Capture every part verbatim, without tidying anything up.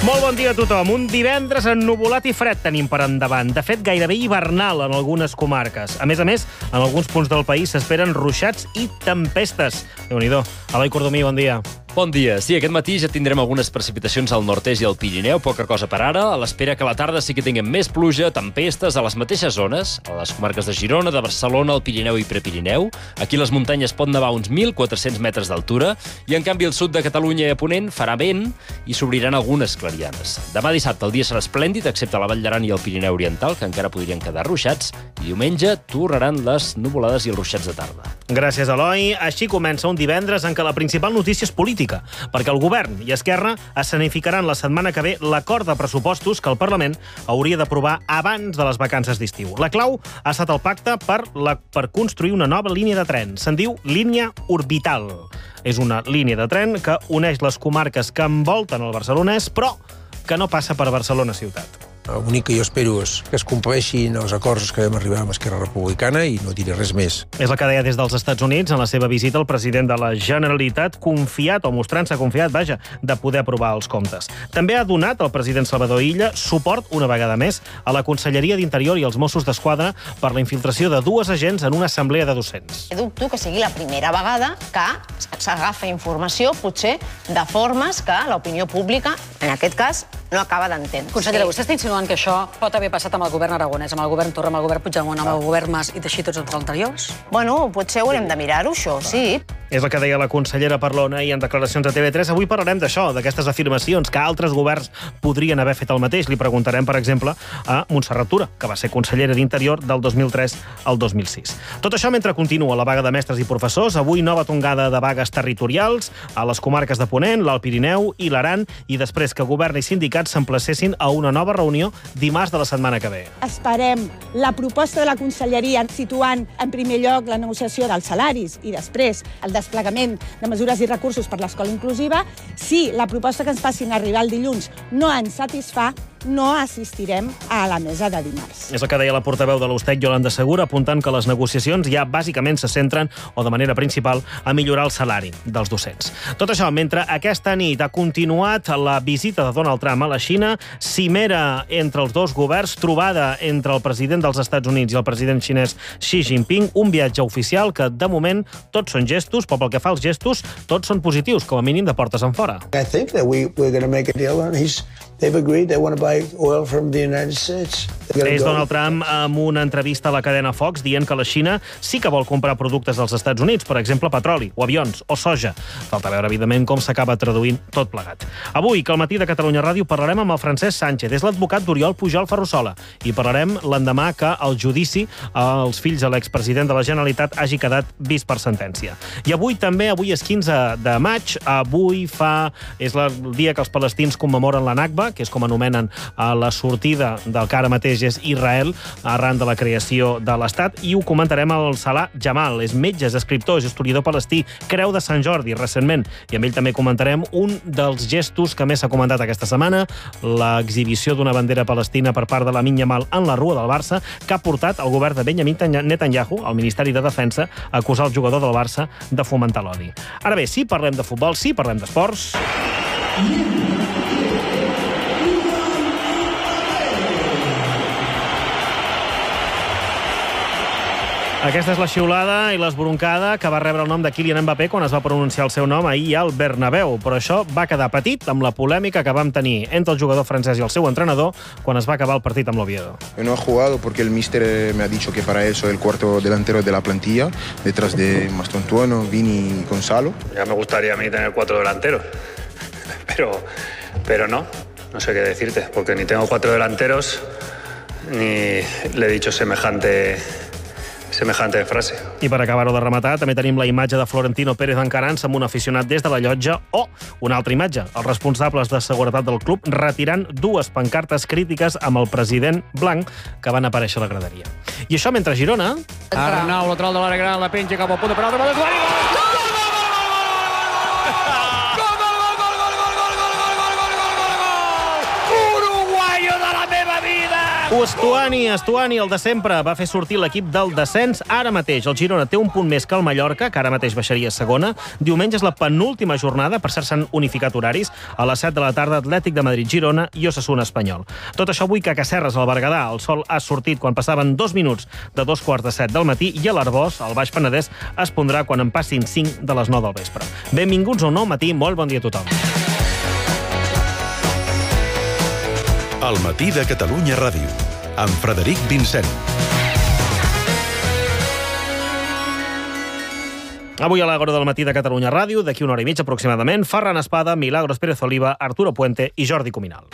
Molt bon dia a tothom. Un divendres ennuvolat i fred tenim per endavant. De fet, gairebé hivernal en algunes comarques. A més a més, en alguns punts del país s'esperen ruixats i tempestes. Déu-n'hi-do. Eloi Cordomí, bon dia. Bon dia. Sí, aquest matí ja tindrem algunes precipitacions al nord-est i al Pirineu, poca cosa per ara, a l'espera que a la tarda sí que tinguem més pluja, tempestes a les mateixes zones, a les comarques de Girona, de Barcelona, el Pirineu i Prepirineu. Aquí les muntanyes pot nevar uns mil quatre-cents metres d'altura i, en canvi, al sud de Catalunya i a Ponent farà vent i s'obriran algunes clarianes. Demà dissabte el dia serà esplèndid, excepte a la Vall d'Aran i el Pirineu Oriental, que encara podrien quedar ruixats, i diumenge tornaran les nuvolades i els ruixats de tarda. Gràcies, Eloi. Així comença un divendres en què la principal notícia és política, perquè el govern i Esquerra escenificaran la setmana que ve l'acord de pressupostos que el Parlament hauria d'aprovar abans de les vacances d'estiu. La clau ha estat el pacte per, la, per construir una nova línia de tren. Se'n diu línia orbital. És una línia de tren que uneix les comarques que envolten el barcelonès, però que no passa per Barcelona ciutat. L'únic que jo espero és que es compleixin els acords que vam arribar amb Esquerra Republicana i no diré res més. És el que deia des dels Estats Units en la seva visita el president de la Generalitat, confiat, o mostrant-se confiat, vaja, de poder aprovar els comptes. També ha donat el president Salvador Illa suport, una vegada més, a la Conselleria d'Interior i als Mossos d'Esquadra per la infiltració de dues agents en una assemblea de docents. Dubto que sigui la primera vegada que s'agafa informació, potser, de formes que l'opinió pública, en aquest cas, no acaba d'entendre. Consellera, vostè està insinuant que això pot haver passat amb el govern aragonès, amb el govern Torra, amb el govern Puigdemont, amb el govern Mas i teixir tots els anteriors? Bueno, potser haurem de mirar-ho, això, sí. És el que deia la consellera Parlona i en declaracions a T V tres. Avui parlarem d'això, d'aquestes afirmacions, que altres governs podrien haver fet el mateix. Li preguntarem, per exemple, a Montserrat Tura, que va ser consellera d'Interior del dos mil tres al dos mil sis. Tot això mentre continua la vaga de mestres i professors. Avui nova tongada de vagues territorials a les comarques de Ponent, l'Alt Pirineu i l'Aran, i després que govern i sindicats s'emplacessin a una nova reunió dimarts de la setmana que ve. Esperem la proposta de la Conselleria situant en primer lloc la negociació dels salaris i després el desplegament de mesures i recursos per l'escola inclusiva. Si la proposta que ens facin arribar el dilluns no ens satisfà, no assistirem a la mesa de dimarts. És el que deia la portaveu de l'Ustec, Yolanda Segura, apuntant que les negociacions ja bàsicament se centren, o de manera principal, a millorar el salari dels docents. Tot això mentre aquesta nit ha continuat la visita de Donald Trump a la Xina, cimera entre els dos governs, trobada entre el president dels Estats Units i el president xinès Xi Jinping, un viatge oficial que, de moment, tots són gestos, però pel que fa als gestos, tots són positius, com a mínim de portes enfora. I think that we, we're going to make a deal, and he's, they've agreed they want to buy oil from the United States. És Donald Trump amb una entrevista a la cadena Fox dient que la Xina sí que vol comprar productes dels Estats Units, per exemple, petroli, o avions, o soja. Falta veure, evidentment, com s'acaba traduint tot plegat. Avui, que al matí de Catalunya Ràdio parlarem amb el Francesc Sánchez, és l'advocat d'Oriol Pujol Ferrusola, i parlarem l'endemà que el judici als fills de l'expresident de la Generalitat hagi quedat vist per sentència. I avui també, avui és quinze de maig, avui fa... és el dia que els palestins commemoren la Nakba, que és com anomenen a la sortida del que ara mateix és Israel, arran de la creació de l'Estat, i ho comentarem al Salah Jamal. És metge, és escriptor, és historiador palestí, creu de Sant Jordi, recentment, i amb ell també comentarem un dels gestos que més s'ha comentat aquesta setmana, l'exhibició d'una bandera palestina per part de Lamine Yamal en la rua del Barça, que ha portat el govern de Benjamin Netanyahu, al Ministeri de Defensa, a acusar el jugador del Barça de fomentar l'odi. Ara bé, sí parlem de futbol, sí parlem d'esports... Aquesta és la xiulada i l'esbroncada que va rebre el nom de Kylian Mbappé quan es va pronunciar el seu nom ahir al Bernabéu. Però això va quedar petit amb la polèmica que vam tenir entre el jugador francès i el seu entrenador quan es va acabar el partit amb l'Oviedo. No he jugado porque el míster me ha dicho que para él soy el cuarto delantero de la plantilla, detrás de Mastontuono, Vini y Gonzalo. Ya me gustaría a mí tener cuatro delanteros, pero, pero no, no sé qué decirte, porque ni tengo cuatro delanteros, ni le he dicho semejante... semejante frase. I per acabar-ho de rematar, també tenim la imatge de Florentino Pérez encarant-se amb un aficionat des de la llotja o una altra imatge, els responsables de seguretat del club retirant dues pancartes crítiques amb el president blanc que van aparèixer a la graderia. I això mentre Girona... Arnau, lateral de l'àrea gran, la penja cap al punt de penal, de Guari! Uruguayo de la meva vida! Estuani, Estuani, el de sempre, va fer sortir l'equip del descens ara mateix. El Girona té un punt més que el Mallorca, que ara mateix baixaria a segona. Diumenge és la penúltima jornada, per cert s'han unificat horaris, a les set de la tarda Atlètic de Madrid-Girona i Osasuna Espanyol. Tot això avui que a Casserres, al Berguedà, el sol ha sortit quan passaven dos minuts de dos quarts de set del matí i a l'Arboç, al Baix Penedès, es pondrà quan en passin cinc de les nou del vespre. Benvinguts a un nou matí, molt bon dia a tothom. El matí de Catalunya Ràdio, amb Frederic Vincent. Avui a l'Agora del matí de Catalunya Ràdio, d'aquí una hora i mitja aproximadament, Ferran Espada, Milagros Pérez Oliva, Arturo Puente i Jordi Cuminal.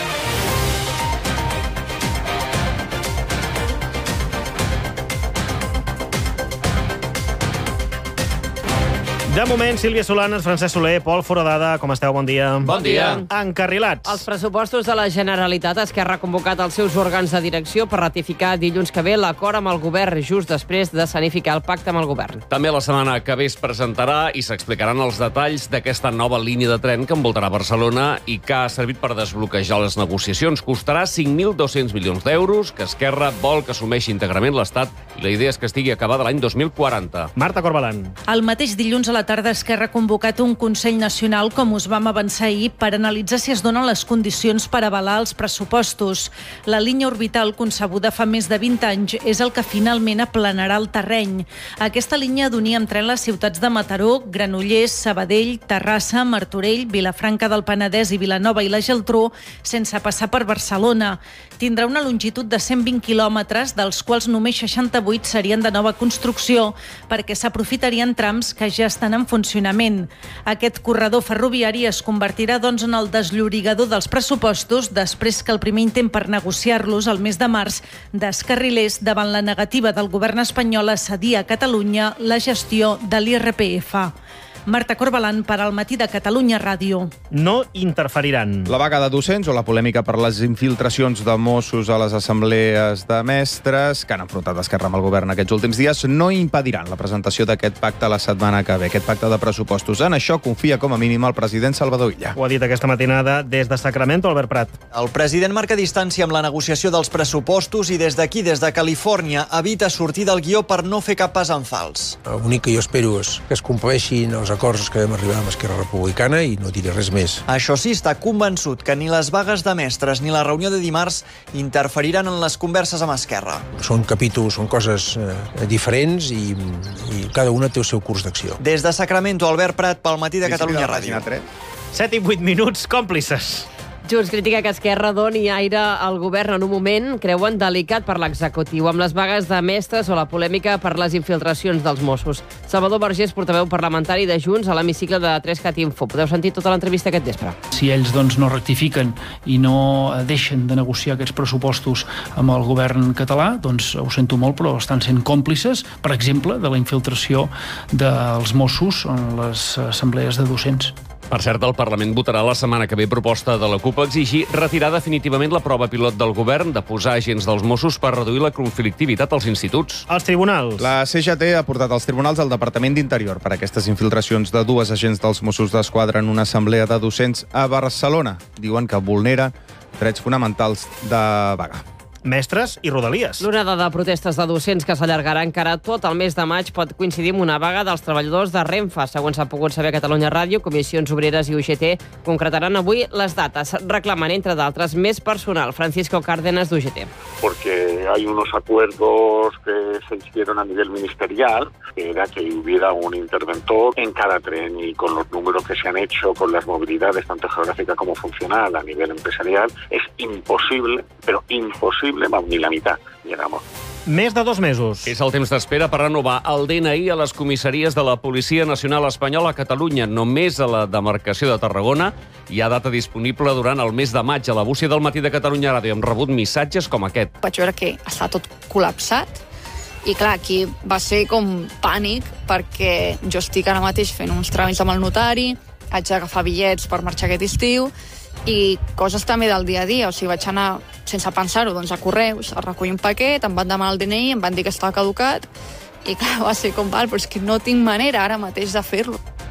De moment, Sílvia Solanes, Francesc Soler, Pol Foradada, com esteu? Bon dia. Bon dia. Encarrilats. Els pressupostos de la Generalitat, Esquerra ha convocat els seus òrgans de direcció per ratificar dilluns que ve l'acord amb el govern just després de sanificar el pacte amb el govern. També la setmana que ve es presentarà i s'explicaran els detalls d'aquesta nova línia de tren que envoltarà Barcelona i que ha servit per desbloquejar les negociacions. Costarà cinc mil dos-cents milions d'euros, que Esquerra vol que assumeixi íntegrament l'Estat i la idea és que estigui acabada l'any dos mil quaranta. Marta Corbalan. El mateix dilluns a la tarda Esquerra ha convocat un Consell Nacional, com us vam avançar ahir, per analitzar si es donen les condicions per avalar els pressupostos. La línia orbital, concebuda fa més de vint anys, és el que finalment aplanarà el terreny. Aquesta línia d'unir amb tren les ciutats de Mataró, Granollers, Sabadell, Terrassa, Martorell, Vilafranca del Penedès i Vilanova i la Geltrú, sense passar per Barcelona. Tindrà una longitud de cent vint quilòmetres, dels quals només seixanta-vuit serien de nova construcció, perquè s'aprofitarien trams que ja estan en funcionament. Aquest corredor ferroviari es convertirà, doncs, en el desllorigador dels pressupostos després que el primer intent per negociar-los el mes de març descarrilés davant la negativa del govern espanyol a cedir a Catalunya la gestió de l'I R P F. Marta Corbalan per al matí de Catalunya Ràdio. No interferiran. La vaga de docents o la polèmica per les infiltracions de Mossos a les assemblees de mestres que han enfrontat Esquerra amb el govern aquests últims dies no impediran la presentació d'aquest pacte la setmana que ve, aquest pacte de pressupostos. En això confia com a mínim el president Salvador Illa. Ho ha dit aquesta matinada des de Sacramento, Albert Prat. El president marca distància amb la negociació dels pressupostos i des d'aquí, des de Califòrnia, evita sortir del guió per no fer cap pas en fals. L'únic que jo espero és que es compleixin els acords que vam arribar amb Esquerra Republicana i no diré res més. Això sí, està convençut que ni les vagues de mestres ni la reunió de dimarts interferiran en les converses amb Esquerra. Són capítols, són coses eh, diferents i, i cada una té el seu curs d'acció. Des de Sacramento, Albert Prat, pel matí de Catalunya Ràdio. set i vuit minuts, còmplices. Junts critica que Esquerra doni aire al govern en un moment, creuen, delicat per l'executiu, amb les vagues de mestres o la polèmica per les infiltracions dels Mossos. Salvador Vergés, portaveu parlamentari de Junts, a l'hemicicle de tres cat Info. Podeu sentir tota l'entrevista aquest vespre. Si ells doncs, no rectifiquen i no deixen de negociar aquests pressupostos amb el govern català, doncs ho sento molt, però estan sent còmplices, per exemple, de la infiltració dels Mossos en les assemblees de docents. Per cert, el Parlament votarà la setmana que ve proposta de la CUP a exigir retirar definitivament la prova pilot del govern de posar agents dels Mossos per reduir la conflictivitat als instituts. Els tribunals. La C G T ha portat als tribunals al Departament d'Interior per aquestes infiltracions de dues agents dels Mossos d'Esquadra en una assemblea de docents a Barcelona. Diuen que vulnera drets fonamentals de vaga. Mestres i Rodalies. L'onada de protestes de docents que s'allargarà encara tot el mes de maig pot coincidir amb una vaga dels treballadors de Renfe. Segons s'ha pogut saber a Catalunya Ràdio, Comissions Obreres i U G T concretaran avui les dates. Reclamen, entre d'altres, més personal. Francisco Cárdenas, d'U G T. Porque hay unos acuerdos que se hicieron a nivel ministerial, que era que hubiera un interventor en cada tren, y con los números que se han hecho, con las movilidades tanto geográfica como funcional a nivel empresarial, es imposible, pero imposible, ni la mitad llegamos. Més de dos mesos. És el temps d'espera per renovar el D N I a les comissaries de la Policia Nacional Espanyola a Catalunya. Només a la demarcació de Tarragona hi ha data disponible durant el mes de maig. A la bústia del matí de Catalunya Ràdio hem rebut missatges com aquest. Vaig veure que està tot col·lapsat i, clar, aquí va ser com pànic perquè jo estic ara mateix fent uns tràmits amb el notari, haig d'agafar bitllets per marxar aquest estiu i coses també del dia a dia. O sigui, vaig anar, sense pensar-ho, doncs a Correus, a recollir un paquet, em van demanar el D N I, em van dir que estava caducat i clar, va ser com, val, però és que no tinc manera ara mateix de fer-lo.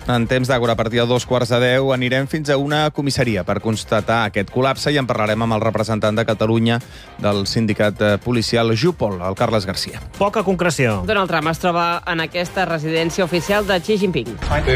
En temps d'Àgora, a partir de dos quarts de deu, anirem fins a una comissaria per constatar aquest col·lapse i en parlarem amb el representant de Catalunya del sindicat policial Jupol, el Carles Garcia. Poca concreció. Donald Trump es troba en aquesta residència oficial de Xi Jinping.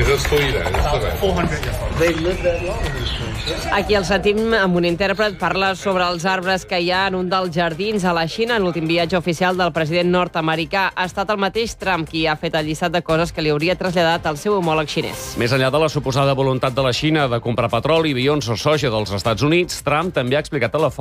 Aquí el sentim amb un intèrpret, parla sobre els arbres que hi ha en un dels jardins a la Xina en l'últim viatge oficial del president nord-americà. Ha estat el mateix Trump qui ha fet el llistat de coses que li hauria traslladat al seu homòleg xinès. Més enllà de la suposada voluntat de la Xina de comprar petroli, avions o soja dels Estats Units, Trump també ha explicat a la